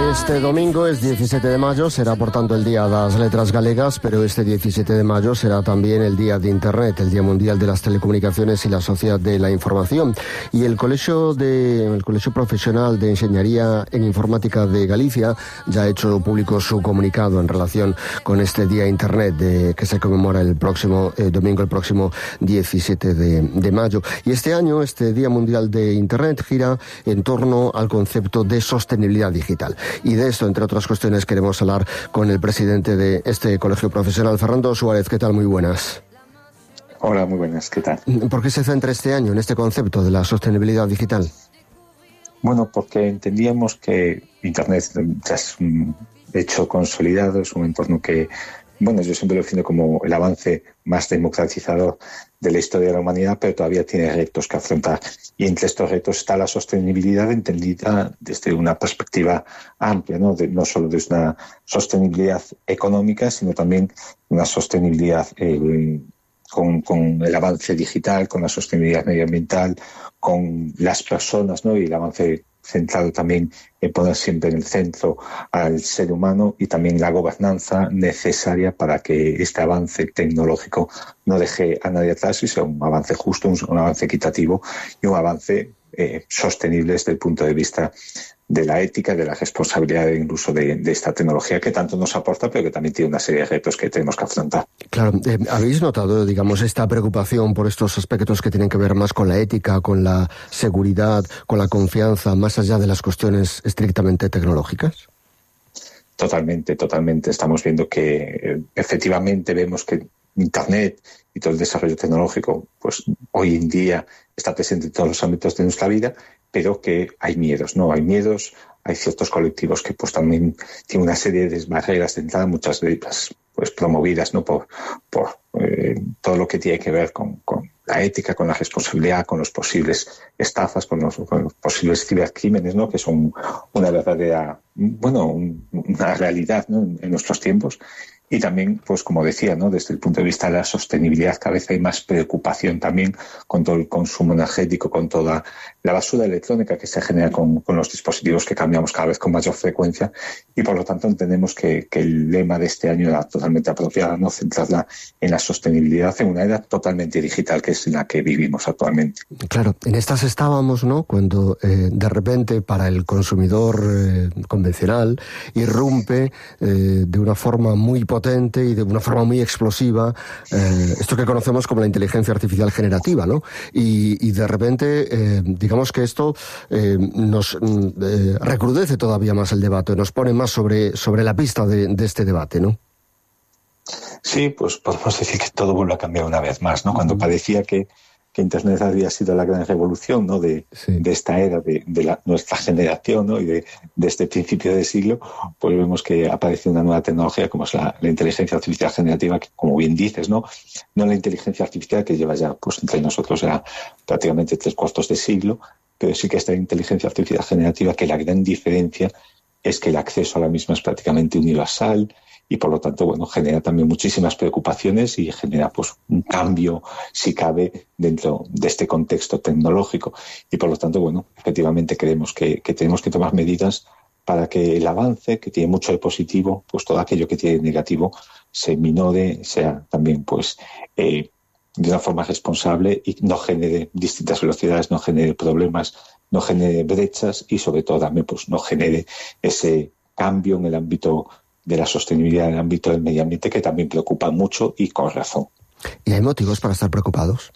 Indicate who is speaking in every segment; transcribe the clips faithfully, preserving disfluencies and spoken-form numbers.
Speaker 1: Este domingo es diecisiete de mayo, será por tanto el Día das Letras Galegas, pero este diecisiete de mayo será también el Día de Internet, el Día Mundial de las Telecomunicaciones y la Sociedad de la Información. Y el Colegio de el Colegio Profesional de Enseñaría en Informática de Galicia ya ha hecho público su comunicado en relación con este Día Internet de, que se conmemora el próximo eh, domingo, el próximo diecisiete de mayo. Y este año, este Día Mundial de Internet gira en torno al concepto de sostenibilidad digital. Y de esto, entre otras cuestiones, queremos hablar con el presidente de este colegio profesional, Fernando Suárez. ¿Qué tal? Muy buenas.
Speaker 2: Hola, muy buenas. ¿Qué tal?
Speaker 1: ¿Por qué se centra este año en este concepto de la sostenibilidad digital?
Speaker 2: Bueno, porque entendíamos que Internet ya es un hecho consolidado, es un entorno que, bueno, yo siempre lo defino como el avance más democratizador de la historia de la humanidad, pero todavía tiene retos que afrontar. Y entre estos retos está la sostenibilidad entendida desde una perspectiva amplia, ¿no? De, no solo desde una sostenibilidad económica, sino también una sostenibilidad eh, con, con el avance digital, con la sostenibilidad medioambiental, con las personas, ¿no? Y el avance centrado también en poner siempre en el centro al ser humano y también la gobernanza necesaria para que este avance tecnológico no deje a nadie atrás y sea un avance justo, un, un avance equitativo y un avance eh, sostenible desde el punto de vista de la ética, de la responsabilidad incluso de, de esta tecnología que tanto nos aporta, pero que también tiene una serie de retos que tenemos que afrontar.
Speaker 1: Claro, eh, ¿habéis notado, digamos, esta preocupación por estos aspectos que tienen que ver más con la ética, con la seguridad, con la confianza, más allá de las cuestiones estrictamente tecnológicas?
Speaker 2: Totalmente, totalmente. Estamos viendo que eh, efectivamente vemos que Internet y todo el desarrollo tecnológico, pues hoy en día está presente en todos los ámbitos de nuestra vida, pero que hay miedos, ¿no? Hay miedos, hay ciertos colectivos que pues también tienen una serie de barreras de entrada, muchas de ellas pues promovidas, ¿no? Por, por eh, todo lo que tiene que ver con, con la ética, con la responsabilidad, con los posibles estafas, con los, con los posibles cibercrímenes, ¿no? Que son una verdadera, bueno, un, una realidad, ¿no? En, en nuestros tiempos. Y también, pues como decía, ¿no? Desde el punto de vista de la sostenibilidad, cada vez hay más preocupación también con todo el consumo energético, con toda la basura electrónica que se genera con, con los dispositivos que cambiamos cada vez con mayor frecuencia. Y por lo tanto entendemos que, que el lema de este año era totalmente apropiado, ¿no? Centrarla en la sostenibilidad en una era totalmente digital, que es en la que vivimos actualmente.
Speaker 1: Claro, en estas estábamos, ¿no? Cuando eh, de repente para el consumidor eh, convencional irrumpe eh, de una forma muy potente y de una forma muy explosiva eh, esto que conocemos como la inteligencia artificial generativa, ¿no? Y, y de repente, eh, digamos que esto eh, nos eh, recrudece todavía más el debate, nos pone más sobre, sobre la pista de, de este debate, ¿no?
Speaker 2: Sí, pues podemos decir que todo vuelve a cambiar una vez más, ¿no? Cuando parecía que que Internet había sido la gran revolución, ¿no? de, sí. de esta era, de, de la, nuestra generación, ¿no? Y de, de este principio de siglo, pues vemos que aparece una nueva tecnología como es la, la inteligencia artificial generativa, que como bien dices, ¿no? No la inteligencia artificial que lleva ya pues entre nosotros ya prácticamente tres cuartos de siglo, pero sí que esta inteligencia artificial generativa, que la gran diferencia es que el acceso a la misma es prácticamente universal, y por lo tanto, bueno, genera también muchísimas preocupaciones y genera pues un cambio, si cabe, dentro de este contexto tecnológico. Y por lo tanto, bueno, efectivamente creemos que, que tenemos que tomar medidas para que el avance, que tiene mucho de positivo, pues todo aquello que tiene de negativo se minore, sea también pues eh, de una forma responsable y no genere distintas velocidades, no genere problemas, no genere brechas y sobre todo también pues no genere ese cambio en el ámbito de la sostenibilidad en el ámbito del medio ambiente, que también preocupa mucho y con razón.
Speaker 1: ¿Y hay motivos para estar preocupados?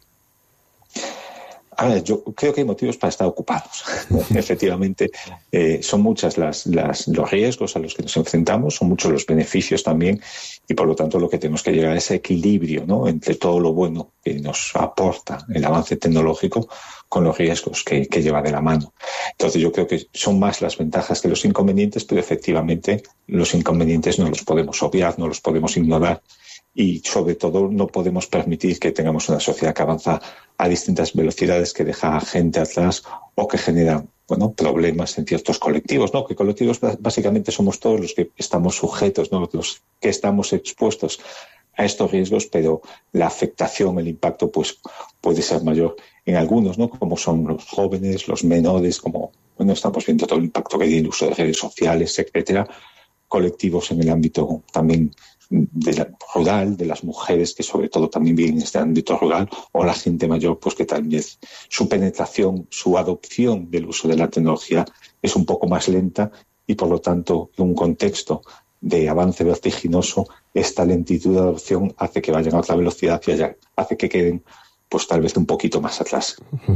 Speaker 2: A ver, yo creo que hay motivos para estar ocupados. Efectivamente, eh, son muchas las, las, los riesgos a los que nos enfrentamos, son muchos los beneficios también, y por lo tanto lo que tenemos que llegar a ese equilibrio, ¿no? Entre todo lo bueno que nos aporta el avance tecnológico con los riesgos que, que lleva de la mano. Entonces yo creo que son más las ventajas que los inconvenientes, pero efectivamente los inconvenientes no los podemos obviar, no los podemos ignorar, y sobre todo no podemos permitir que tengamos una sociedad que avanza a distintas velocidades, que deja a gente atrás o que genera, bueno, problemas en ciertos colectivos, ¿no? Que colectivos básicamente somos todos los que estamos sujetos, ¿no? Los que estamos expuestos a estos riesgos, pero la afectación, el impacto, pues puede ser mayor en algunos, ¿no? Como son los jóvenes, los menores, como, bueno, estamos viendo todo el impacto que tiene el uso de redes sociales, etcétera, colectivos en el ámbito también de la, rural, de las mujeres que sobre todo también viven en este ámbito rural, o la gente mayor, pues que también su penetración, su adopción del uso de la tecnología es un poco más lenta y por lo tanto en un contexto de avance vertiginoso esta lentitud de adopción hace que vayan a otra velocidad y allá, hace que queden pues tal vez un poquito más atrás.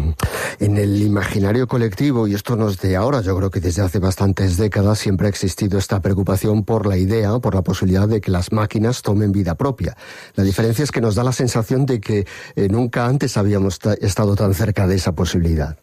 Speaker 1: En el imaginario colectivo, y esto no es de ahora, yo creo que desde hace bastantes décadas siempre ha existido esta preocupación por la idea, por la posibilidad de que las máquinas tomen vida propia. La diferencia es que nos da la sensación de que eh, nunca antes habíamos ta- estado tan cerca de esa posibilidad.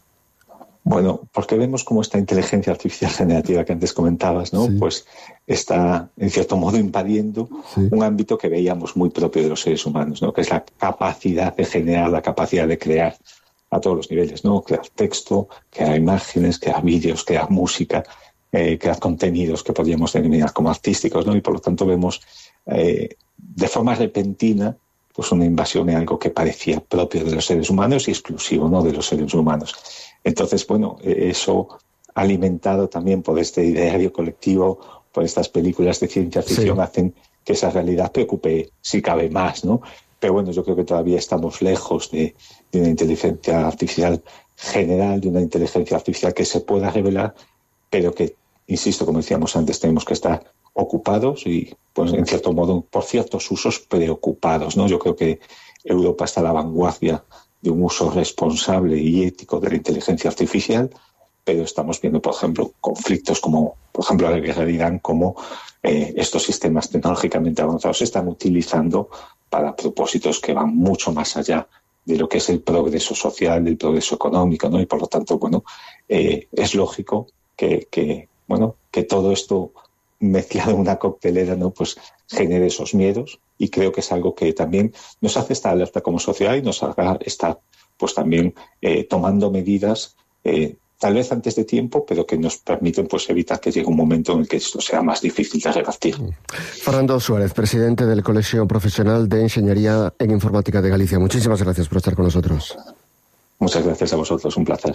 Speaker 2: Bueno, porque vemos cómo esta inteligencia artificial generativa que antes comentabas, ¿no? Sí. Pues está, en cierto modo, invadiendo sí. un ámbito que veíamos muy propio de los seres humanos, ¿no? Que es la capacidad de generar, la capacidad de crear a todos los niveles, ¿no? Crear texto, crear imágenes, crear vídeos, crear música, eh, crear contenidos que podríamos denominar como artísticos, ¿no? Y por lo tanto vemos eh, de forma repentina pues una invasión en algo que parecía propio de los seres humanos y exclusivo, ¿no? De los seres humanos. Entonces, bueno, eso alimentado también por este ideario colectivo, por estas películas de ciencia ficción, sí. hacen que esa realidad preocupe, si cabe, más, ¿no? Pero bueno, yo creo que todavía estamos lejos de, de una inteligencia artificial general, de una inteligencia artificial que se pueda revelar, pero que, insisto, como decíamos antes, tenemos que estar ocupados y, pues, en cierto modo, por ciertos usos preocupados, ¿no? Yo creo que Europa está a la vanguardia de un uso responsable y ético de la inteligencia artificial, pero estamos viendo, por ejemplo, conflictos como, por ejemplo, la guerra de Irán, como eh, estos sistemas tecnológicamente avanzados se están utilizando para propósitos que van mucho más allá de lo que es el progreso social, el progreso económico, ¿no? Y por lo tanto, bueno, eh, es lógico que, que, bueno, que todo esto mezclado en una coctelera, ¿no? Pues genere esos miedos, y creo que es algo que también nos hace estar alerta como sociedad y nos haga estar pues también eh, tomando medidas eh, tal vez antes de tiempo, pero que nos permiten pues evitar que llegue un momento en el que esto sea más difícil de revertir.
Speaker 1: Fernando Suárez, presidente del Colegio Profesional de Ingeniería en Informática de Galicia. Muchísimas gracias por estar con nosotros.
Speaker 2: Muchas gracias a vosotros, un placer.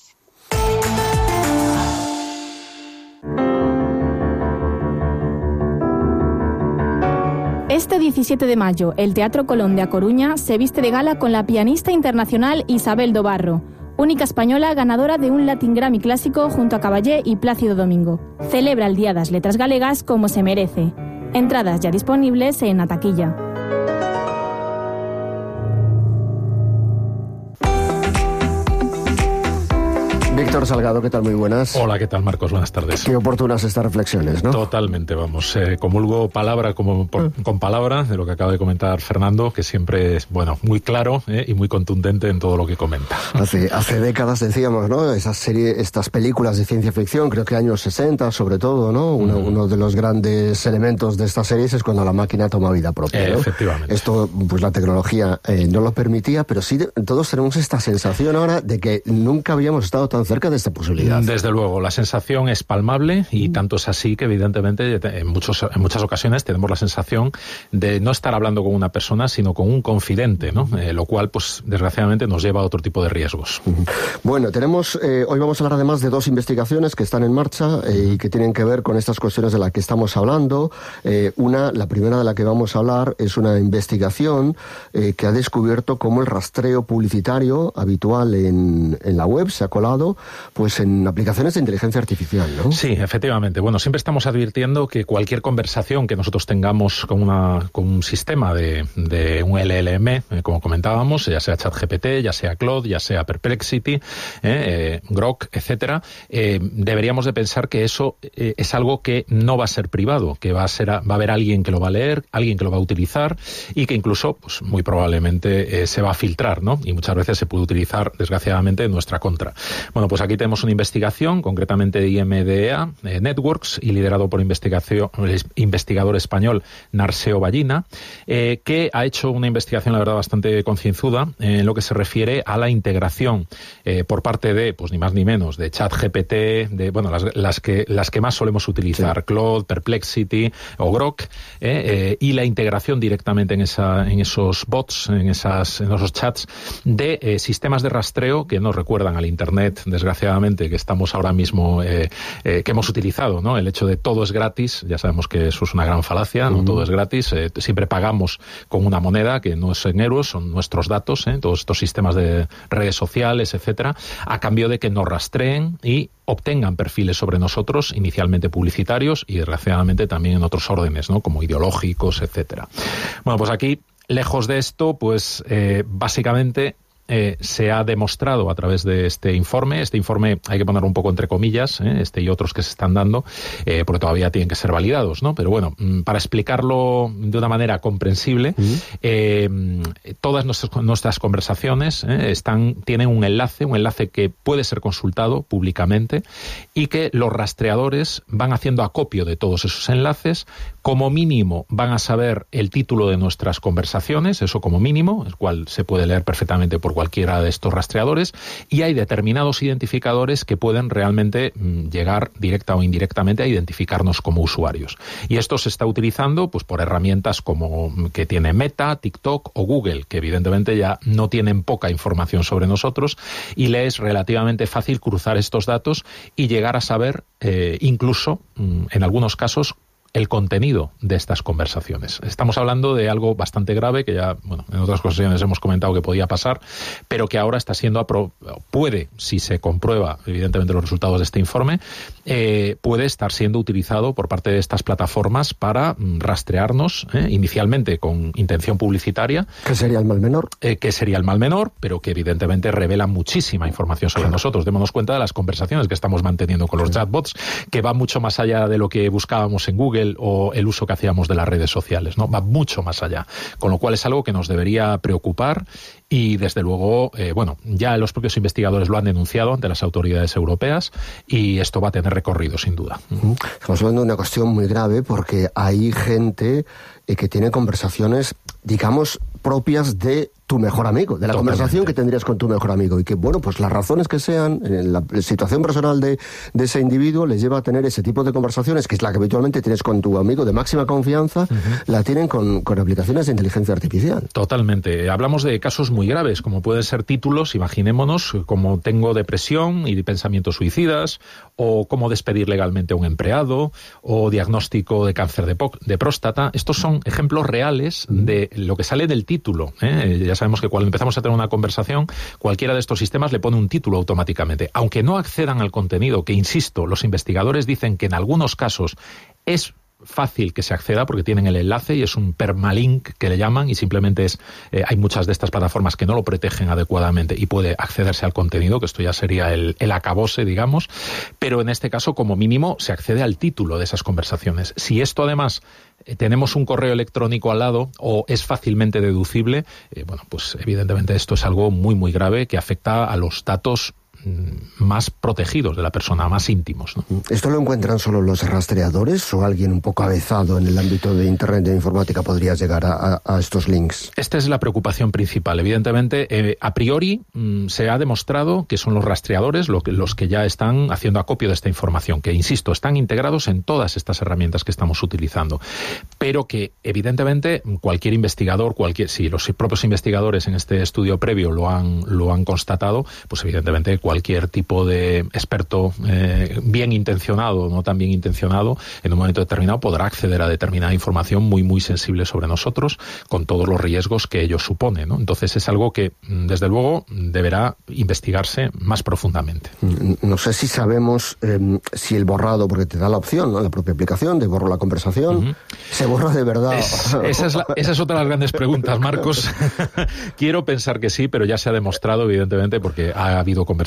Speaker 3: Este diecisiete de mayo, el Teatro Colón de A Coruña se viste de gala con la pianista internacional Isabel do Barro, única española ganadora de un Latin Grammy clásico junto a Caballé y Plácido Domingo. Celebra el Día das Letras Galegas como se merece. Entradas ya disponibles en A Taquilla.
Speaker 1: Víctor Salgado, ¿qué tal? Muy buenas.
Speaker 4: Hola, ¿qué tal, Marcos? Buenas tardes.
Speaker 1: Qué oportunas estas reflexiones, ¿no?
Speaker 4: Totalmente, vamos. Eh, comulgo palabra como por, mm. con palabra de lo que acaba de comentar Fernando, que siempre es, bueno, muy claro eh, y muy contundente en todo lo que comenta.
Speaker 1: Hace, hace décadas decíamos, ¿no? Esas series, estas películas de ciencia ficción, creo que años sesenta, sobre todo, ¿no? Uno, mm. uno de los grandes elementos de estas series es cuando la máquina toma vida propia, ¿no?
Speaker 4: Eh, efectivamente.
Speaker 1: Esto, pues la tecnología eh, no lo permitía, pero sí de, todos tenemos esta sensación ahora de que nunca habíamos estado tan cerca de esta posibilidad.
Speaker 4: Desde luego, la sensación es palmable y tanto es así que evidentemente en, muchos, en muchas ocasiones tenemos la sensación de no estar hablando con una persona sino con un confidente, ¿no? Eh, lo cual pues desgraciadamente nos lleva a otro tipo de riesgos.
Speaker 1: Bueno, tenemos eh, hoy vamos a hablar además de dos investigaciones que están en marcha eh, y que tienen que ver con estas cuestiones de las que estamos hablando. Eh, una, la primera de la que vamos a hablar es una investigación eh, que ha descubierto cómo el rastreo publicitario habitual en, en la web se ha colado pues en aplicaciones de inteligencia artificial, ¿no?
Speaker 4: Sí, efectivamente. Bueno, siempre estamos advirtiendo que cualquier conversación que nosotros tengamos con, una, con un sistema de, de un L L M, eh, como comentábamos, ya sea ChatGPT, ya sea Claude, ya sea Perplexity, eh, eh, Grok, etcétera, eh, deberíamos de pensar que eso eh, es algo que no va a ser privado, que va a ser, va a haber alguien que lo va a leer, alguien que lo va a utilizar y que incluso, pues muy probablemente eh, se va a filtrar, ¿no? Y muchas veces se puede utilizar, desgraciadamente, en nuestra contra. Bueno, Bueno, pues aquí tenemos una investigación, concretamente de I M D A eh, Networks, y liderado por investigación, el investigador español Narseo Ballina, eh, que ha hecho una investigación, la verdad, bastante concienzuda en lo que se refiere a la integración eh, por parte de, pues ni más ni menos, de ChatGPT, de, bueno, las, las, que, las que más solemos utilizar, sí. Claude, Perplexity o Grok, eh, eh, y la integración directamente en, esa, en esos bots, en, esas, en esos chats, de eh, sistemas de rastreo que nos recuerdan al Internet, desgraciadamente, que estamos ahora mismo, eh, eh, que hemos utilizado, ¿no? El hecho de todo es gratis, ya sabemos que eso es una gran falacia, ¿no? Uh-huh. Todo es gratis, eh, siempre pagamos con una moneda que no es en euros, son nuestros datos, ¿eh? Todos estos sistemas de redes sociales, etcétera, a cambio de que nos rastreen y obtengan perfiles sobre nosotros, inicialmente publicitarios y desgraciadamente también en otros órdenes, ¿no? Como ideológicos, etcétera. Bueno, pues aquí, lejos de esto, pues eh, básicamente Eh, se ha demostrado a través de este informe, este informe hay que ponerlo un poco entre comillas, ¿eh? este y otros que se están dando, eh, porque todavía tienen que ser validados, ¿no? Pero bueno, para explicarlo de una manera comprensible, uh-huh. eh, todas nuestras, nuestras conversaciones eh, están, tienen un enlace, un enlace que puede ser consultado públicamente y que los rastreadores van haciendo acopio de todos esos enlaces. Como mínimo van a saber el título de nuestras conversaciones, eso como mínimo, el cual se puede leer perfectamente por cualquiera de estos rastreadores, y hay determinados identificadores que pueden realmente mmm, llegar directa o indirectamente a identificarnos como usuarios. Y esto se está utilizando pues por herramientas como que tiene Meta, TikTok o Google, que evidentemente ya no tienen poca información sobre nosotros y le es relativamente fácil cruzar estos datos y llegar a saber eh, incluso mmm, en algunos casos el contenido de estas conversaciones. Estamos hablando de algo bastante grave que ya, bueno, en otras ocasiones hemos comentado que podía pasar, pero que ahora está siendo apro- puede, si se comprueba evidentemente los resultados de este informe, eh, puede estar siendo utilizado por parte de estas plataformas para mm, rastrearnos, eh, inicialmente con intención publicitaria.
Speaker 1: ¿Qué sería el mal menor?
Speaker 4: Eh, que sería el mal menor, pero que evidentemente revela muchísima información sobre claro. nosotros. Démonos cuenta de las conversaciones que estamos manteniendo con los sí. chatbots, que va mucho más allá de lo que buscábamos en Google o el uso que hacíamos de las redes sociales, ¿no? Va mucho más allá, con lo cual es algo que nos debería preocupar y desde luego, eh, bueno, ya los propios investigadores lo han denunciado ante las autoridades europeas y esto va a tener recorrido sin duda.
Speaker 1: Estamos hablando de una cuestión muy grave porque hay gente eh, que tiene conversaciones, digamos, propias de tu mejor amigo, de la Totalmente. Conversación que tendrías con tu mejor amigo y que, bueno, pues las razones que sean, en la situación personal de, de ese individuo les lleva a tener ese tipo de conversaciones, que es la que habitualmente tienes con tu amigo de máxima confianza, uh-huh. la tienen con, con aplicaciones de inteligencia artificial.
Speaker 4: Totalmente. Hablamos de casos muy graves, como pueden ser títulos, imaginémonos, como tengo depresión y pensamientos suicidas, o cómo despedir legalmente a un empleado, o diagnóstico de cáncer de, po- de próstata. Estos son ejemplos reales uh-huh. de lo que sale del título, ¿eh? Ya sabemos que cuando empezamos a tener una conversación, cualquiera de estos sistemas le pone un título automáticamente. Aunque no accedan al contenido, que insisto, los investigadores dicen que en algunos casos es fácil que se acceda porque tienen el enlace y es un permalink que le llaman y simplemente es, eh, hay muchas de estas plataformas que no lo protegen adecuadamente y puede accederse al contenido, que esto ya sería el, el acabose, digamos, pero en este caso como mínimo se accede al título de esas conversaciones. Si esto además eh, tenemos un correo electrónico al lado o es fácilmente deducible, eh, bueno, pues evidentemente esto es algo muy muy grave que afecta a los datos más protegidos de la persona, más íntimos, ¿no?
Speaker 1: ¿Esto lo encuentran solo los rastreadores o alguien un poco avezado en el ámbito de Internet de informática podría llegar a, a, a estos links?
Speaker 4: Esta es la preocupación principal. Evidentemente, eh, a priori mmm, se ha demostrado que son los rastreadores lo que, los que ya están haciendo acopio de esta información, que, insisto, están integrados en todas estas herramientas que estamos utilizando, pero que, evidentemente, cualquier investigador, cualquier, si los propios investigadores en este estudio previo lo han, lo han constatado, pues evidentemente cualquier cualquier tipo de experto eh, bien intencionado o no tan bien intencionado, en un momento determinado podrá acceder a determinada información muy, muy sensible sobre nosotros, con todos los riesgos que ello supone, ¿no? Entonces es algo que, desde luego, deberá investigarse más profundamente.
Speaker 1: No sé si sabemos eh, si el borrado, porque te da la opción, ¿no? La propia aplicación de borro la conversación, uh-huh. ¿se borra de verdad?
Speaker 4: Es, esa, es la, esa es otra de las grandes preguntas, Marcos. Quiero pensar que sí, pero ya se ha demostrado, evidentemente, porque ha habido conversaciones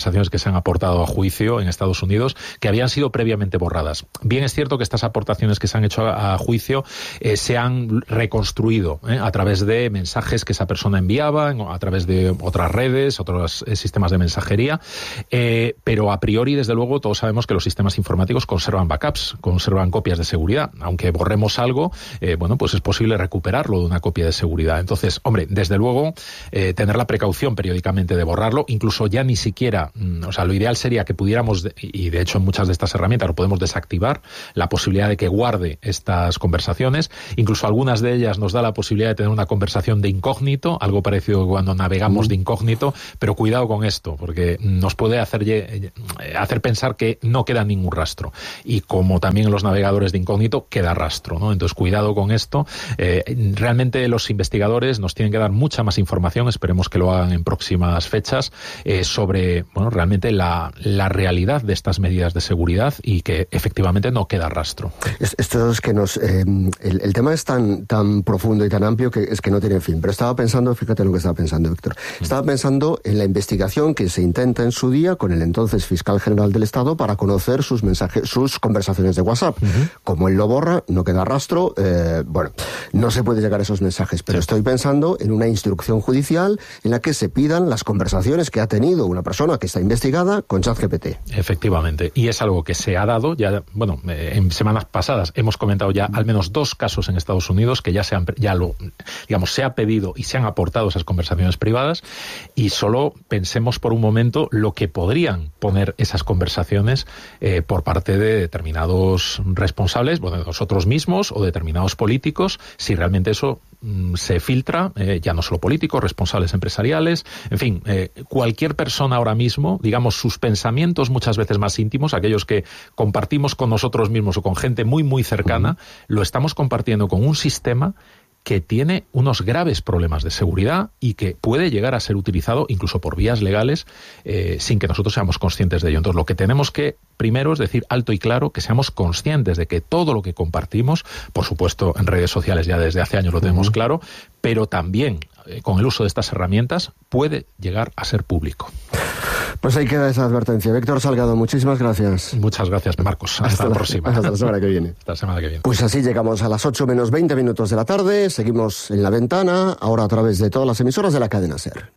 Speaker 4: conversaciones que se han aportado a juicio en Estados Unidos que habían sido previamente borradas. Bien es cierto que estas aportaciones que se han hecho a, a juicio eh, se han reconstruido eh, a través de mensajes que esa persona enviaba, a través de otras redes, otros eh, sistemas de mensajería, eh, pero a priori, desde luego, todos sabemos que los sistemas informáticos conservan backups, conservan copias de seguridad. Aunque borremos algo, eh, bueno, pues es posible recuperarlo de una copia de seguridad. Entonces, hombre, desde luego, eh, tener la precaución periódicamente de borrarlo, incluso ya ni siquiera, mm, o sea, lo ideal sería que pudiéramos, y de hecho en muchas de estas herramientas lo podemos desactivar, la posibilidad de que guarde estas conversaciones. Incluso algunas de ellas nos da la posibilidad de tener una conversación de incógnito, algo parecido cuando navegamos de incógnito, pero cuidado con esto, porque nos puede hacer, hacer pensar que no queda ningún rastro. Y como también en los navegadores de incógnito queda rastro, ¿no? Entonces, cuidado con esto. Eh, realmente los investigadores nos tienen que dar mucha más información, esperemos que lo hagan en próximas fechas, eh, sobre, bueno, realmente la, la realidad de estas medidas de seguridad y que efectivamente no queda rastro.
Speaker 1: Esto es que nos... Eh, el, el tema es tan, tan profundo y tan amplio que es que no tiene fin. Pero estaba pensando, fíjate lo que estaba pensando, Víctor. Estaba pensando en la investigación que se intenta en su día con el entonces fiscal general del Estado para conocer sus mensajes, sus conversaciones de WhatsApp. Uh-huh. Como él lo borra, no queda rastro, eh, bueno, no se puede llegar a esos mensajes, pero sí. Estoy pensando en una instrucción judicial en la que se pidan las conversaciones que ha tenido una persona que está investigada con ChatGPT.
Speaker 4: Efectivamente, y es algo que se ha dado, ya, bueno, eh, en semanas pasadas hemos comentado ya al menos dos casos en Estados Unidos que ya se han, ya lo, digamos, se ha pedido y se han aportado esas conversaciones privadas, y solo pensemos por un momento lo que podrían poner esas conversaciones eh, por parte de determinados responsables, bueno, de nosotros mismos o determinados políticos, si realmente eso mm, se filtra, eh, ya no solo políticos, responsables empresariales, en fin, eh, cualquier persona ahora mismo, digamos, sus pensamientos muchas veces más íntimos, aquellos que compartimos con nosotros mismos o con gente muy, muy cercana, uh-huh. lo estamos compartiendo con un sistema que tiene unos graves problemas de seguridad y que puede llegar a ser utilizado incluso por vías legales eh, sin que nosotros seamos conscientes de ello. Entonces, lo que tenemos que primero es decir alto y claro que seamos conscientes de que todo lo que compartimos, por supuesto en redes sociales ya desde hace años lo tenemos uh-huh. claro, pero también eh, con el uso de estas herramientas puede llegar a ser público.
Speaker 1: Pues ahí queda esa advertencia. Víctor Salgado, muchísimas gracias.
Speaker 4: Muchas gracias, Marcos. Hasta, hasta la, la próxima.
Speaker 1: Hasta la semana que viene.
Speaker 4: Hasta la semana que viene.
Speaker 1: Pues así llegamos a las ocho menos veinte minutos de la tarde. Seguimos en La Ventana, ahora a través de todas las emisoras de la cadena SER.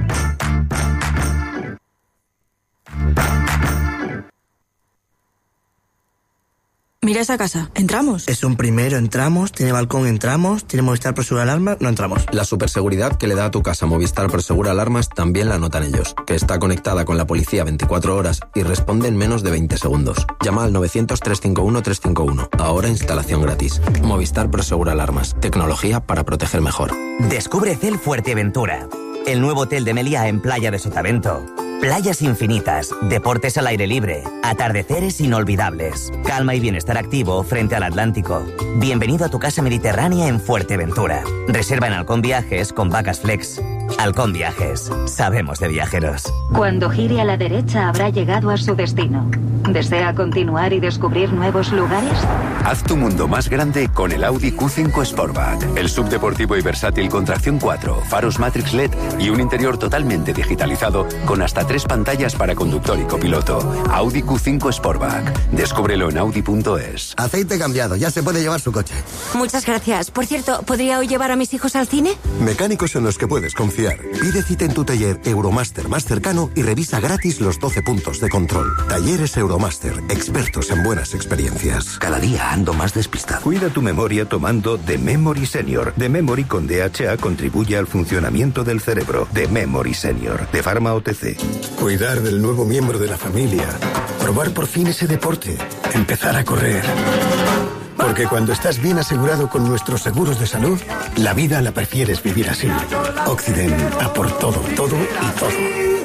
Speaker 5: Mira esa casa. ¿Entramos?
Speaker 6: Es un primero, entramos, tiene balcón, entramos, tiene Movistar Prosegur Alarmas, no entramos.
Speaker 7: La superseguridad que le da a tu casa Movistar Prosegur Alarmas también la notan ellos, que está conectada con la policía veinticuatro horas y responde en menos de veinte segundos. Llama al novecientos, trescientos cincuenta y uno, trescientos cincuenta y uno. Ahora instalación gratis. Movistar Prosegur Alarmas. Tecnología para proteger mejor.
Speaker 8: Descubre Cel Fuerteventura, el nuevo hotel de Meliá en Playa de Sotavento. Playas infinitas, deportes al aire libre, atardeceres inolvidables, calma y bienestar activo frente al Atlántico. Bienvenido a tu casa mediterránea en Fuerteventura. Reserva en Halcón Viajes con Vacas Flex. Halcón Viajes. Sabemos de viajeros.
Speaker 9: Cuando gire a la derecha habrá llegado a su destino. ¿Desea continuar y descubrir nuevos lugares?
Speaker 10: Haz tu mundo más grande con el Audi Q cinco Sportback. El subdeportivo y versátil con tracción cuatro, faros Matrix L E D y un interior totalmente digitalizado con hasta tres pantallas para conductor y copiloto. Audi Q cinco Sportback. Descúbrelo en audi punto es.
Speaker 11: Aceite cambiado, ya se puede llevar su coche.
Speaker 12: Muchas gracias. Por cierto, ¿podría hoy llevar a mis hijos al cine?
Speaker 11: Mecánicos en los que puedes confiar. Pide cita en tu taller Euromaster más cercano y revisa gratis los doce puntos de control. Talleres Euromaster, expertos en buenas experiencias.
Speaker 13: Cada día ando más despistado.
Speaker 14: Cuida tu memoria tomando The Memory Senior. The Memory con D H A contribuye al funcionamiento del cerebro. The Memory Senior, de Pharma O T C.
Speaker 15: Cuidar del nuevo miembro de la familia. Probar por fin ese deporte. Empezar a correr. Porque cuando estás bien asegurado con nuestros seguros de salud, la vida la prefieres vivir así. Occident, a por todo, todo y todo.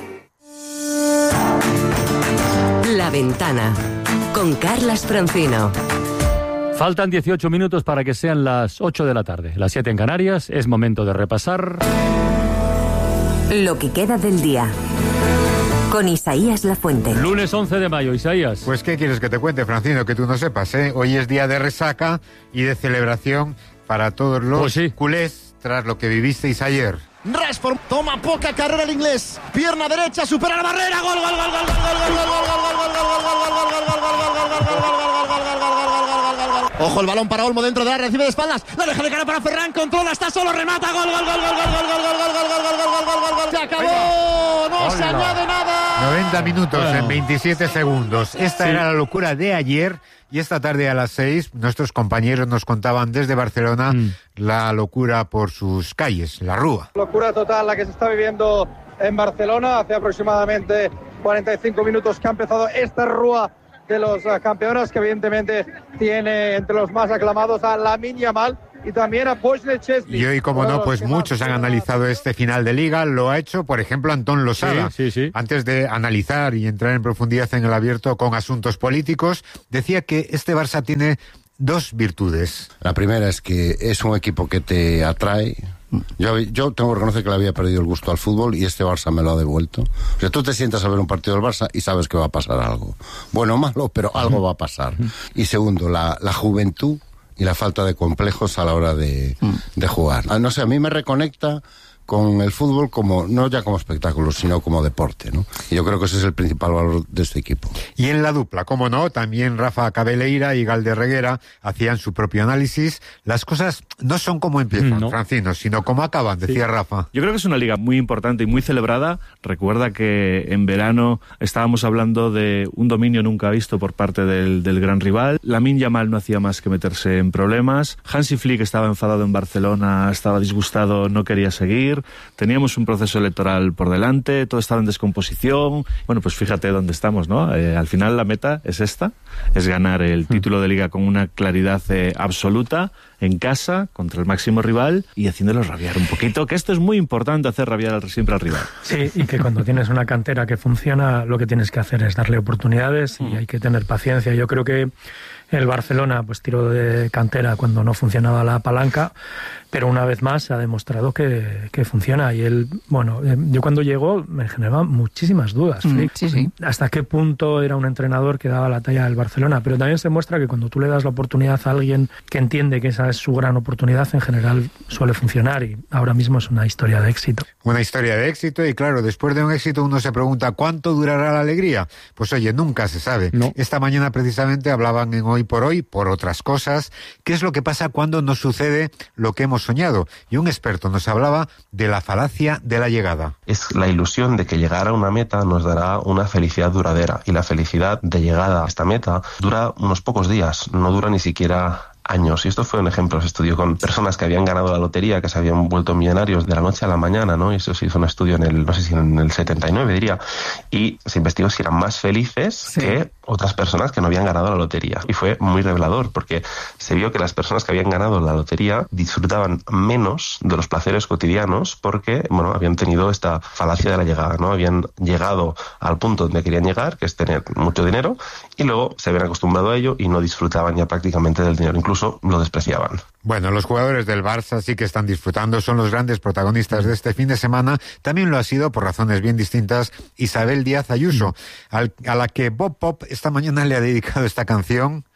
Speaker 16: La Ventana, con Carlas Francino.
Speaker 17: Faltan dieciocho minutos para que sean las ocho de la tarde. Las siete en Canarias. Es momento de repasar
Speaker 16: lo que queda del día. Con Isaías Lafuente.
Speaker 17: Lunes once de mayo, Isaías.
Speaker 18: Pues, ¿qué quieres que te cuente, Francino? Que tú no sepas, ¿eh? Hoy es día de resaca y de celebración para todos los
Speaker 17: pues sí.
Speaker 18: culés tras lo que vivisteis ayer.
Speaker 13: Rashford toma poca carrera el inglés. Pierna derecha, supera la barrera. Gol, gol, gol, gol, gol, gol, gol, gol, gol, gol, ojo el balón para Olmo dentro de la recibe de espaldas. La deja de cara para Ferran, controla, está solo, remata. Gol, gol, gol, gol, gol, gol, gol, gol, gol, gol, gol, gol, gol, gol, gol. Se acabó. No se añade nada.
Speaker 18: noventa minutos en veintisiete segundos. Esta era la locura de ayer. Y esta tarde a las seis, nuestros compañeros nos contaban desde Barcelona mm. la locura por sus calles, la Rúa.
Speaker 19: Locura total la que se está viviendo en Barcelona. Hace aproximadamente cuarenta y cinco minutos que ha empezado esta Rúa de los campeones, que evidentemente tiene entre los más aclamados a Lamine Yamal y también a Porsche Chesney.
Speaker 18: Y hoy, como no, pues muchos han analizado este final de Liga. Lo ha hecho, por ejemplo, Antón Losada.
Speaker 17: Sí, sí, sí.
Speaker 18: Antes de analizar y entrar en profundidad en el abierto con asuntos políticos, decía que este Barça tiene dos virtudes.
Speaker 20: La primera es que es un equipo que te atrae. Yo, yo tengo que reconocer que le había perdido el gusto al fútbol y este Barça me lo ha devuelto. O sea, tú te sientas a ver un partido del Barça y sabes que va a pasar algo. Bueno o malo, pero algo va a pasar. Y segundo, la, la juventud y la falta de complejos a la hora de, de jugar. Ah, no sé, a mí me reconecta con el fútbol como, no ya como espectáculo, sino como deporte, ¿no? Y yo creo que ese es el principal valor de este equipo.
Speaker 18: Y en la dupla, como no, también Rafa Cabeleira y Galder Reguera hacían su propio análisis. Las cosas no son como empiezan, no. Francino, sino como acaban, decía sí. Rafa.
Speaker 21: Yo creo que es una liga muy importante y muy celebrada. Recuerda que en verano estábamos hablando de un dominio nunca visto por parte del, del gran rival. Lamine Yamal no hacía más que meterse en problemas. Hansi Flick estaba enfadado en Barcelona, estaba disgustado, no quería seguir. Teníamos un proceso electoral por delante, todo estaba en descomposición. Bueno, pues fíjate dónde estamos, ¿no? Eh, al final la meta es esta, es ganar el título de Liga con una claridad eh, absoluta, en casa, contra el máximo rival y haciéndolos rabiar un poquito, que esto es muy importante, hacer rabiar al, siempre al rival.
Speaker 22: Sí, y que cuando tienes una cantera que funciona, lo que tienes que hacer es darle oportunidades y hay que tener paciencia. Yo creo que el Barcelona pues tiró de cantera cuando no funcionaba la palanca, pero una vez más se ha demostrado que, que funciona. Y él, bueno, yo cuando llegó me generaba muchísimas dudas,
Speaker 23: mm,
Speaker 22: Flick,
Speaker 23: sí, sí.
Speaker 22: hasta qué punto era un entrenador que daba la talla del Barcelona, pero también se muestra que cuando tú le das la oportunidad a alguien que entiende que esa es su gran oportunidad, en general suele funcionar, y ahora mismo es una historia de éxito.
Speaker 18: Una historia de éxito, y claro, después de un éxito uno se pregunta ¿cuánto durará la alegría? Pues oye, nunca se sabe. No. Esta mañana precisamente hablaban en Hoy por Hoy, por otras cosas, qué es lo que pasa cuando nos sucede lo que hemos soñado, y un experto nos hablaba de la falacia de la llegada.
Speaker 24: Es la ilusión de que llegar a una meta nos dará una felicidad duradera, y la felicidad de llegada a esta meta dura unos pocos días, no dura ni siquiera años. Y esto fue un ejemplo. Se estudió con personas que habían ganado la lotería, que se habían vuelto millonarios de la noche a la mañana, ¿no? Y eso se hizo un estudio en el, no sé si en el setenta y nueve, diría. Y se investigó si eran más felices sí. que otras personas que no habían ganado la lotería. Y fue muy revelador, porque se vio que las personas que habían ganado la lotería disfrutaban menos de los placeres cotidianos porque, bueno, habían tenido esta falacia de la llegada, ¿no? Habían llegado al punto donde querían llegar, que es tener mucho dinero, y luego se habían acostumbrado a ello y no disfrutaban ya prácticamente del dinero. Incluso lo despreciaban.
Speaker 18: Bueno, los jugadores del Barça sí que están disfrutando, son los grandes protagonistas de este fin de semana. También lo ha sido, por razones bien distintas, Isabel Díaz Ayuso, al, a la que Bob Pop esta mañana le ha dedicado esta canción.